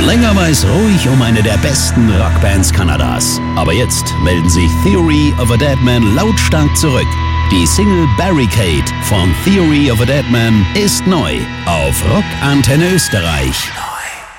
Länger war es ruhig um eine der besten Rockbands Kanadas. Aber jetzt melden sich Theory of a Deadman lautstark zurück. Die Single Barricade von Theory of a Deadman ist neu auf Rock Antenne Österreich.